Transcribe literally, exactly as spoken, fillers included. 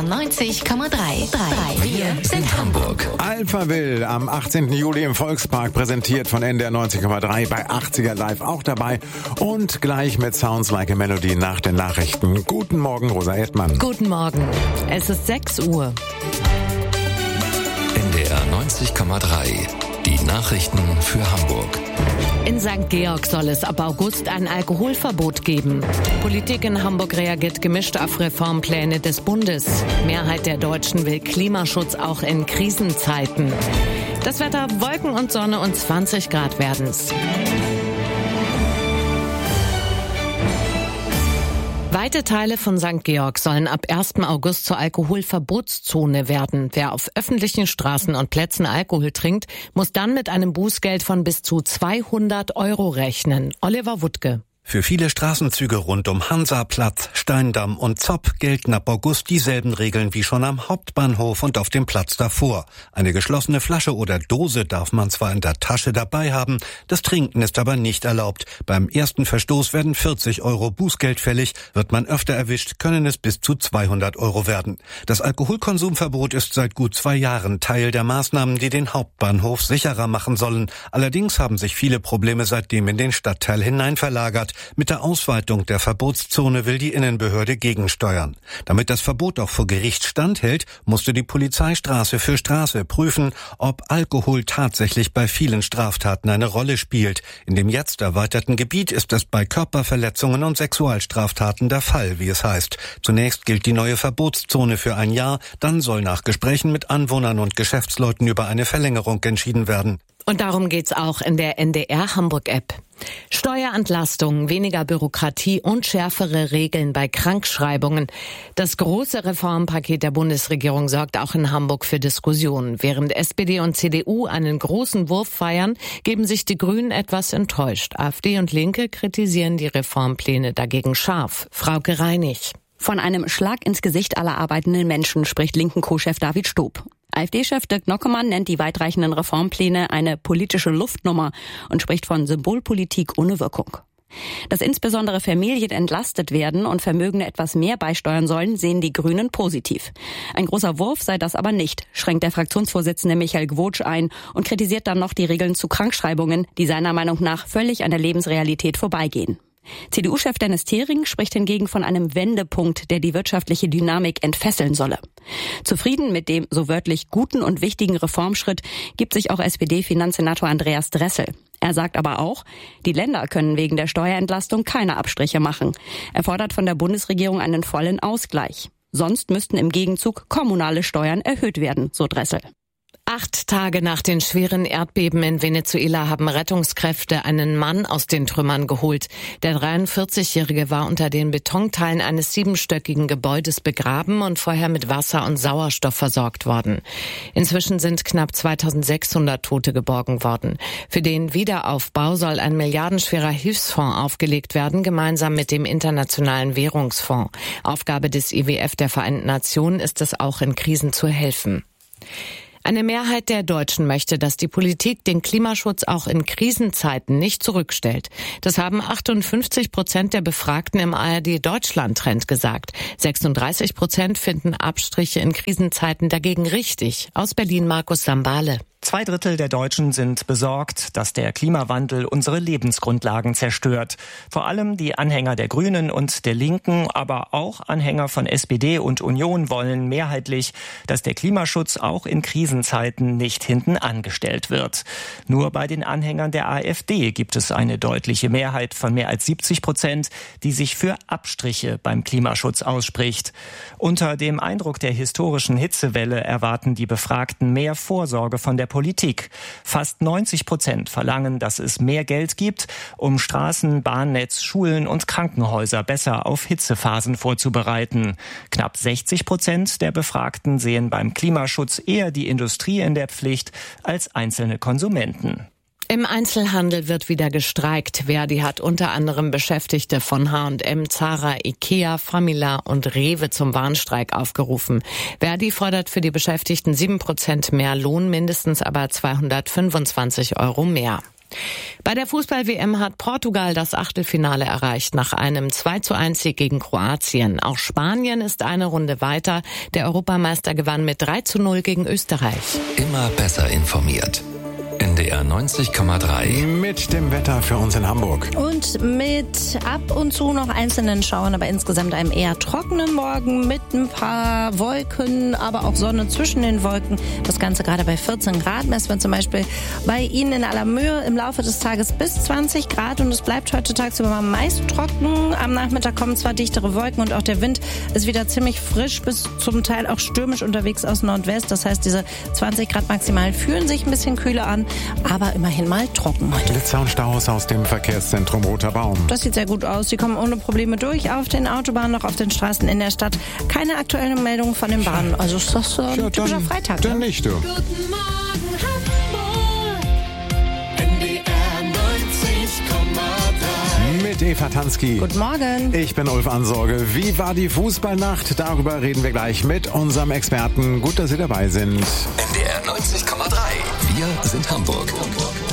neunzig Komma drei. Wir sind Hamburg. Alphaville am achtzehnten Juli im Volkspark, präsentiert von N D R neunzig Komma drei, bei achtziger Live auch dabei und gleich mit Sounds Like a Melody nach den Nachrichten. Guten Morgen, Rosa Erdmann. Guten Morgen. Es ist sechs Uhr. N D R neunzig Komma drei. Die Nachrichten für Hamburg. In Sankt Georg soll es ab August ein Alkoholverbot geben. Politik in Hamburg reagiert gemischt auf Reformpläne des Bundes. Mehrheit der Deutschen will Klimaschutz auch in Krisenzeiten. Das Wetter: Wolken und Sonne und zwanzig Grad werden's. Weite Teile von Sankt Georg sollen ab ersten August zur Alkoholverbotszone werden. Wer auf öffentlichen Straßen und Plätzen Alkohol trinkt, muss dann mit einem Bußgeld von bis zu zweihundert Euro rechnen. Oliver Wuttke. Für viele Straßenzüge rund um Hansaplatz, Steindamm und Zopp gelten ab August dieselben Regeln wie schon am Hauptbahnhof und auf dem Platz davor. Eine geschlossene Flasche oder Dose darf man zwar in der Tasche dabei haben, das Trinken ist aber nicht erlaubt. Beim ersten Verstoß werden vierzig Euro Bußgeld fällig, wird man öfter erwischt, können es bis zu zweihundert Euro werden. Das Alkoholkonsumverbot ist seit gut zwei Jahren Teil der Maßnahmen, die den Hauptbahnhof sicherer machen sollen. Allerdings haben sich viele Probleme seitdem in den Stadtteil hinein verlagert. Mit der Ausweitung der Verbotszone will die Innenbehörde gegensteuern. Damit das Verbot auch vor Gericht standhält, musste die Polizei Straße für Straße prüfen, ob Alkohol tatsächlich bei vielen Straftaten eine Rolle spielt. In dem jetzt erweiterten Gebiet ist es bei Körperverletzungen und Sexualstraftaten der Fall, wie es heißt. Zunächst gilt die neue Verbotszone für ein Jahr, dann soll nach Gesprächen mit Anwohnern und Geschäftsleuten über eine Verlängerung entschieden werden. Und darum geht's auch in der N D R Hamburg-App. Steuerentlastung, weniger Bürokratie und schärfere Regeln bei Krankschreibungen. Das große Reformpaket der Bundesregierung sorgt auch in Hamburg für Diskussionen. Während S P D und C D U einen großen Wurf feiern, geben sich die Grünen etwas enttäuscht. AfD und Linke kritisieren die Reformpläne dagegen scharf. Frauke Reinig. Von einem Schlag ins Gesicht aller arbeitenden Menschen spricht linken Co-Chef David Stob. AfD-Chef Dirk Nockemann nennt die weitreichenden Reformpläne eine politische Luftnummer und spricht von Symbolpolitik ohne Wirkung. Dass insbesondere Familien entlastet werden und Vermögende etwas mehr beisteuern sollen, sehen die Grünen positiv. Ein großer Wurf sei das aber nicht, schränkt der Fraktionsvorsitzende Michael Gwotsch ein und kritisiert dann noch die Regeln zu Krankschreibungen, die seiner Meinung nach völlig an der Lebensrealität vorbeigehen. C D U-Chef Dennis Thering spricht hingegen von einem Wendepunkt, der die wirtschaftliche Dynamik entfesseln solle. Zufrieden mit dem so wörtlich guten und wichtigen Reformschritt gibt sich auch S P D-Finanzsenator Andreas Dressel. Er sagt aber auch, die Länder können wegen der Steuerentlastung keine Abstriche machen. Er fordert von der Bundesregierung einen vollen Ausgleich. Sonst müssten im Gegenzug kommunale Steuern erhöht werden, so Dressel. Acht Tage nach den schweren Erdbeben in Venezuela haben Rettungskräfte einen Mann aus den Trümmern geholt. Der dreiundvierzigjährige war unter den Betonteilen eines siebenstöckigen Gebäudes begraben und vorher mit Wasser und Sauerstoff versorgt worden. Inzwischen sind knapp zweitausendsechshundert Tote geborgen worden. Für den Wiederaufbau soll ein milliardenschwerer Hilfsfonds aufgelegt werden, gemeinsam mit dem Internationalen Währungsfonds. Aufgabe des I W F der Vereinten Nationen ist es auch, in Krisen zu helfen. Eine Mehrheit der Deutschen möchte, dass die Politik den Klimaschutz auch in Krisenzeiten nicht zurückstellt. Das haben achtundfünfzig Prozent der Befragten im A R D-Deutschland-Trend gesagt. sechsunddreißig Prozent finden Abstriche in Krisenzeiten dagegen richtig. Aus Berlin Markus Sambale. Zwei Drittel der Deutschen sind besorgt, dass der Klimawandel unsere Lebensgrundlagen zerstört. Vor allem die Anhänger der Grünen und der Linken, aber auch Anhänger von S P D und Union wollen mehrheitlich, dass der Klimaschutz auch in Krisenzeiten nicht hinten angestellt wird. Nur bei den Anhängern der AfD gibt es eine deutliche Mehrheit von mehr als siebzig Prozent, die sich für Abstriche beim Klimaschutz ausspricht. Unter dem Eindruck der historischen Hitzewelle erwarten die Befragten mehr Vorsorge von der Politik. Fast neunzig Prozent verlangen, dass es mehr Geld gibt, um Straßen, Bahnnetz, Schulen und Krankenhäuser besser auf Hitzephasen vorzubereiten. Knapp sechzig Prozent der Befragten sehen beim Klimaschutz eher die Industrie in der Pflicht als einzelne Konsumenten. Im Einzelhandel wird wieder gestreikt. Verdi hat unter anderem Beschäftigte von H und M, Zara, Ikea, Famila und Rewe zum Warnstreik aufgerufen. Verdi fordert für die Beschäftigten sieben Prozent mehr Lohn, mindestens aber zweihundertfünfundzwanzig Euro mehr. Bei der Fußball-W M hat Portugal das Achtelfinale erreicht nach einem zwei zu eins Sieg gegen Kroatien. Auch Spanien ist eine Runde weiter. Der Europameister gewann mit drei zu null gegen Österreich. Immer besser informiert. N D R neunzig Komma drei. Mit dem Wetter für uns in Hamburg. Und mit ab und zu noch einzelnen Schauern, aber insgesamt einem eher trockenen Morgen mit ein paar Wolken, aber auch Sonne zwischen den Wolken. Das Ganze gerade bei vierzehn Grad. Messen wir zum Beispiel bei Ihnen in Allermöhe im Laufe des Tages bis zwanzig Grad. Und es bleibt heute tagsüber meist trocken. Am Nachmittag kommen zwar dichtere Wolken und auch der Wind ist wieder ziemlich frisch bis zum Teil auch stürmisch unterwegs aus Nordwest. Das heißt, diese zwanzig Grad maximal fühlen sich ein bisschen kühler an. Aber immerhin mal trocken heute. Blitzer und Staus aus dem Verkehrszentrum Roter Baum. Das sieht sehr gut aus. Sie kommen ohne Probleme durch auf den Autobahnen, noch auf den Straßen in der Stadt. Keine aktuellen Meldungen von den Bahnen. Also ist das äh, ein ja, typischer dann, Freitag. Dann ne? nicht, du. Guten Morgen, Hamburg. N D R neunzig Komma drei. Mit Eva Tansky. Guten Morgen. Ich bin Ulf Ansorge. Wie war die Fußballnacht? Darüber reden wir gleich mit unserem Experten. Gut, dass Sie dabei sind. N D R neunzig Komma drei. Wir sind Hamburg.